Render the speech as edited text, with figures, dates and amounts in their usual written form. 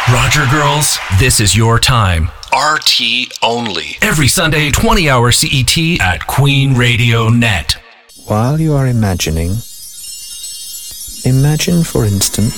Roger girls, this is your time. RT only. Every Sunday, 20 hours CET at Queen Radio Net. While you are imagining, imagine, for instance,